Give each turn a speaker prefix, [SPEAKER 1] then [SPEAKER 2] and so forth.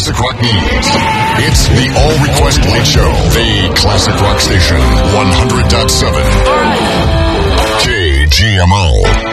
[SPEAKER 1] classic rock needs. It's the All Request Late Show. The Classic Rock Station, 100.7 KGMO.